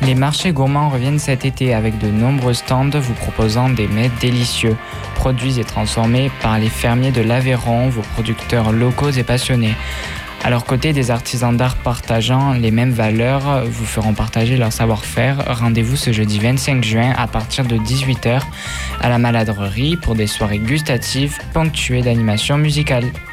Les marchés gourmands reviennent cet été avec de nombreux stands vous proposant des mets délicieux, produits et transformés par les fermiers de l'Aveyron, vos producteurs locaux et passionnés. À leur côté, des artisans d'art partageant les mêmes valeurs vous feront partager leur savoir-faire. Rendez-vous ce jeudi 25 juin à partir de 18h à la Maladrerie pour des soirées gustatives ponctuées d'animations musicales.